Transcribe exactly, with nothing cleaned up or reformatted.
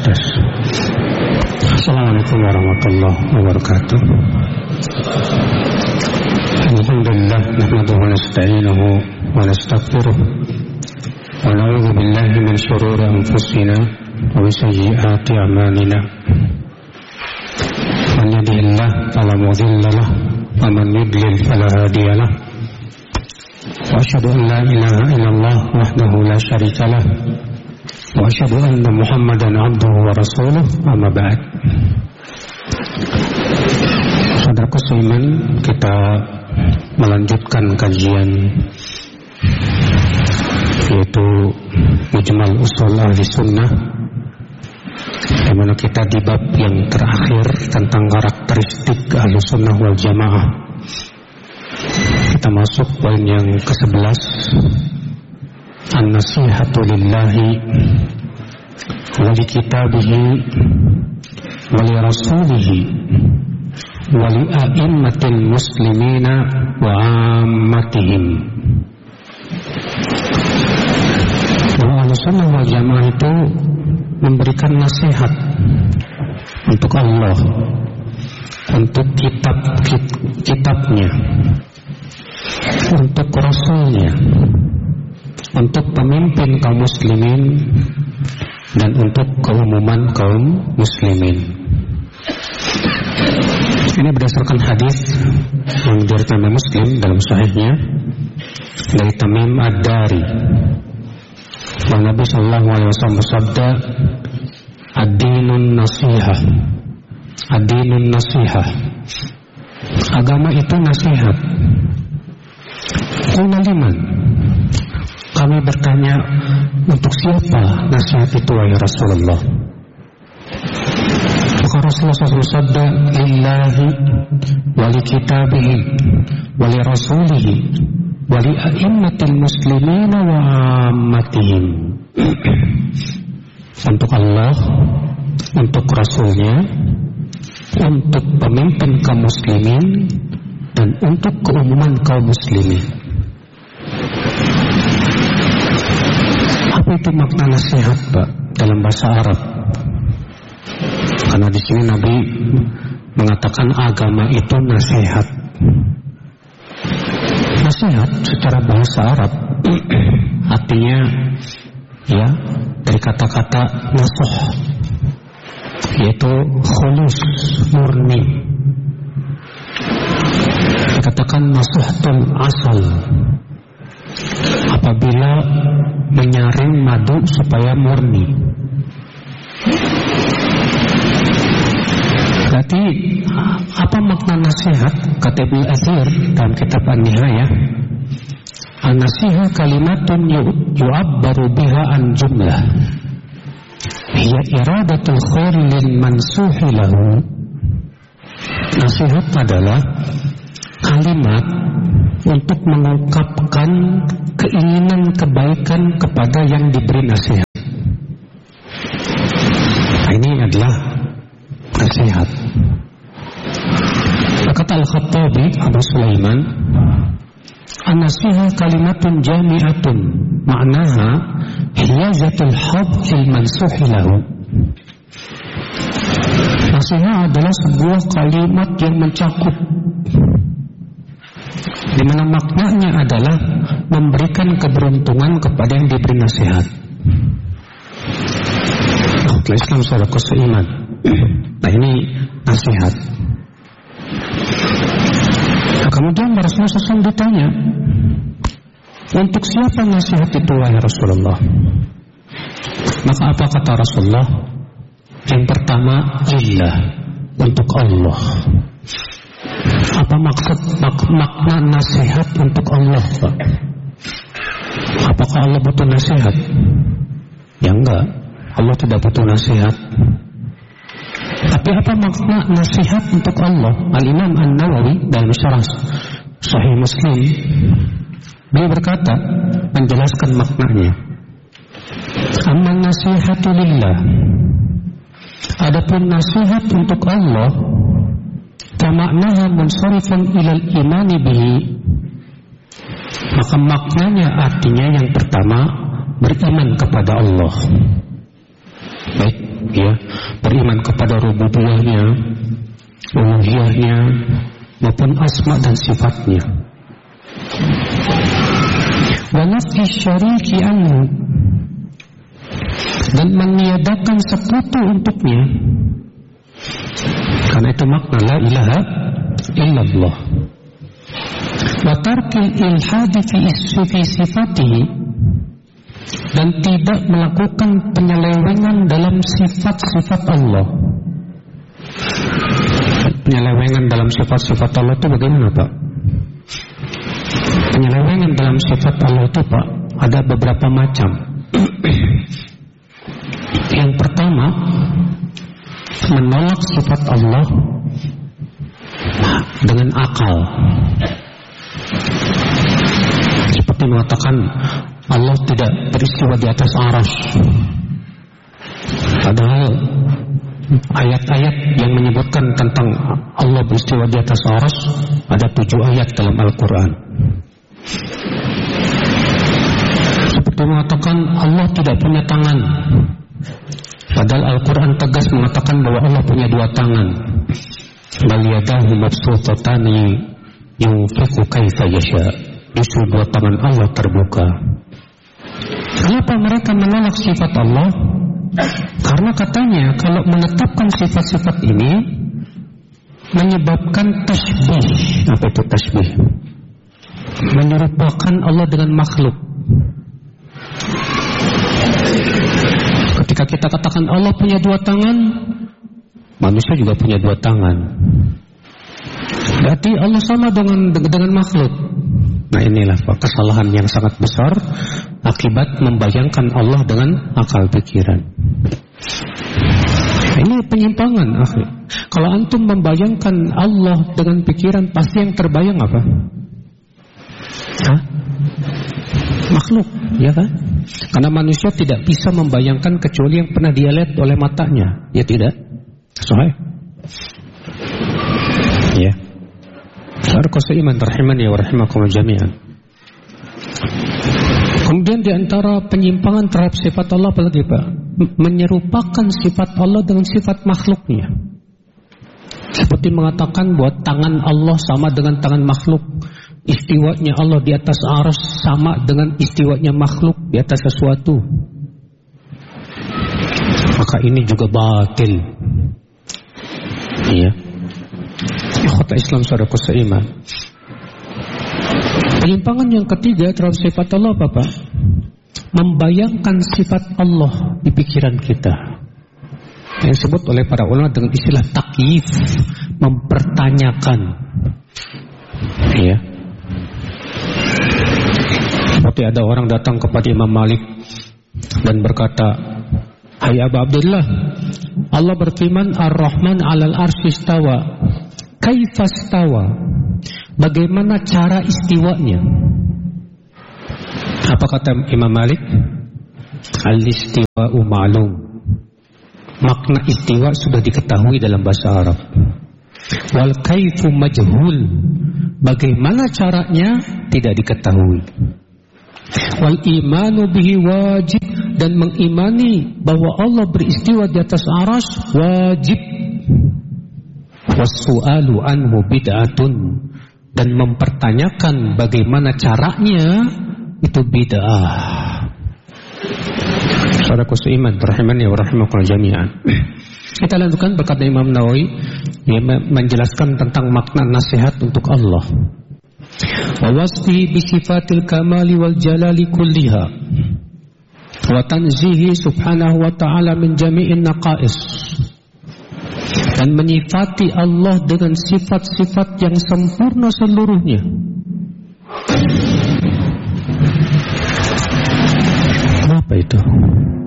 tes. Assalamualaikum warahmatullahi wabarakatuh. Alhamdulillah, nahmaduhu wa nasta'inuhu wa nastaghfiruh wa na'udzu billahi min shururi anfusina wa min sayyiati a'malina. Man yahdihillahu fala mudilla lahu wa man yudlil fala hadiya lahu. Wa asyhadu an la ilaha illallah wahdahu la syarika lahu wa asyhadu anna Muhammadan abduhu wa rasuluh. Amma ba'd. Saudaraku seiman, kita melanjutkan kajian yaitu Mujmal Ushul Ahli Sunnah, di mana kita di bab yang terakhir tentang karakteristik Ahlu Sunnah wal Jamaah. Kita masuk poin yang kesebelas, An-nasihatu lillahi wa li kitabihi wa li rasulihi wa li a'immatil muslimina wa ammatihim. Bahwa Ahlussunnah wal Jamaah itu memberikan nasihat untuk Allah, untuk kitab kitabnya, untuk Rasulnya, untuk pemimpin kaum muslimin, dan untuk keumuman kaum muslimin. Ini berdasarkan hadis yang diriwayatkan Muslim dalam sahihnya dari Tamim Ad-Dari, bahwa Nabi Sallallahu Alaihi Wasallam bersabda, ad-dinun nasihah, ad-dinun nasihah, agama itu nasihat. Qulna liman? Kami bertanya, untuk siapa nasihat itu wahai Rasulullah? Maka Rasulullah shallallahu alaihi wasallam bersabda, lillahi wa li kitabihi wa li rasulihi wa li a'immatil muslimina wa ammatihim. Untuk Allah, untuk Rasulnya, untuk pemimpin kaum muslimin, dan untuk keumuman kaum muslimin. Apa itu makna nasihat, Pak, dalam bahasa Arab? Karena di sini Nabi mengatakan agama itu nasihat. Nasihat secara bahasa Arab artinya ya dari kata-kata nasuh, yaitu khulus, murni. Dikatakan nasuhtul asal apabila menyaring madu supaya murni. Berarti apa makna nasihat? Kata Ibnu Athir dalam kitab An-Nihayah, an-nasihah kalimatun yu'abbaru biha an jumlah hiya iradatul khair lil mansuhi lahu. Nasihat adalah kalimat untuk mengungkapkan keinginan kebaikan kepada yang diberi nasihat. Nah, ini adalah nasihat. Kata Al-Khattabi Abu Sulaiman, an-nasihah kalimatun jami'atun ma'naha hiyazatul hab'il mansuhi lahu. Nasihat adalah sebuah kalimat yang mencakup, di mana maknanya adalah memberikan keberuntungan kepada yang diberi nasihat. Oh, Islam saudara seiman. Nah, ini nasihat. Nah, kemudian Rasulullah shallallahu alaihi wasallam ditanya, untuk siapa nasihat itu wahai Rasulullah? Maka apa kata Rasulullah? Yang pertama, lillah, untuk Allah. Apa maksud mak, makna nasihat untuk Allah, Pak? Apakah Allah butuh nasihat? Ya enggak, Allah tidak butuh nasihat. Tapi apa makna nasihat untuk Allah? Al-Imam An-Nawawi dalam syarah Sahih Muslim, beliau berkata, menjelaskan maknanya. Amma nasihatu lillah, adapun nasihat untuk Allah, kamaknaha munsharifun ilal imani bihi, maka maknanya artinya yang pertama beriman kepada Allah. Baik, ya, beriman kepada rububiyahnya, uluhiyahnya, maupun asma dan sifatnya. Wa nafi syariki anhu, dan meniadakan sekutu untuknya. Karena itu makna la ilaha illallah. Wa tarkil ilhadi fi sifatihi, dan tidak melakukan penyelewengan dalam sifat-sifat Allah. Penyelewengan dalam sifat-sifat Allah itu bagaimana, Pak? Penyelewengan dalam sifat Allah itu, Pak, ada beberapa macam. Yang pertama, menolak sifat Allah dengan akal. Seperti mengatakan Allah tidak beristiwa di atas arsy, padahal ayat-ayat yang menyebutkan tentang Allah beristiwa di atas arsy ada tujuh ayat dalam Al-Quran. Seperti mengatakan Allah tidak punya tangan, padahal Al-Quran tegas mengatakan bahwa Allah punya dua tangan. Bal yadahu mabsutatani yunfiqu kaifa yasha. Justru dua tangan Allah terbuka. Kenapa mereka menolak sifat Allah? Karena katanya kalau menetapkan sifat-sifat ini menyebabkan tasbih. Apa itu tasbih? Menyerupakan Allah dengan makhluk. Ketika kita katakan Allah punya dua tangan, manusia juga punya dua tangan. Berarti Allah sama dengan dengan makhluk. Nah, inilah Pak, kesalahan yang sangat besar akibat membayangkan Allah dengan akal pikiran. Ini penyimpangan, akhi. Kalau antum membayangkan Allah dengan pikiran, pasti yang terbayang apa? Hah? Makhluk, ya kan? Karena manusia tidak bisa membayangkan kecuali yang pernah dia lihat oleh matanya, ya tidak? Sahih? Ya. Saudara iman rahimani wa rahimakumullah jami'an. Kemudian di antara penyimpangan terhadap sifat Allah apa lagi, Pak? Menyerupakan sifat Allah dengan sifat makhluknya. Seperti mengatakan bahwa tangan Allah sama dengan tangan makhluk, istiwanya Allah di atas arsy sama dengan istiwanya makhluk di atas sesuatu. Maka ini juga batil. Iya. Ikhwata Islam saudaraku seiman. Penyimpangan yang ketiga terhadap sifat Allah apa, Pak? Membayangkan sifat Allah di pikiran kita, yang disebut oleh para ulama dengan istilah takyif, mempertanyakan. Ya. Seperti ada orang datang kepada Imam Malik dan berkata, "Hai Abu Abdullah, Allah berfirman Ar-Rahman 'alal arsy istawa. Kaifa istawa? Bagaimana cara istiwanya?" Apa kata Imam Malik? Al-istiwa'u ma'lum. Makna istiwa sudah diketahui dalam bahasa Arab. Wal kaifu majhul. Bagaimana caranya tidak diketahui. Wal imanu bihi wajib, dan mengimani bahwa Allah beristiwa di atas arsy wajib. Wassu'alu anhu bid'atun, dan mempertanyakan bagaimana caranya itu bid'ah. Saudaraku seiman rahimani wa rahimakumullah jami'an. Kita lanjutkan berkata Imam Nawawi yang menjelaskan tentang makna nasihat untuk Allah. Wa wasfi bi sifatil kamali wal jalali kulliha wa tanzihi subhanahu wa ta'ala min jami'in naqais, dan menyifati Allah dengan sifat-sifat yang sempurna seluruhnya. Apa itu?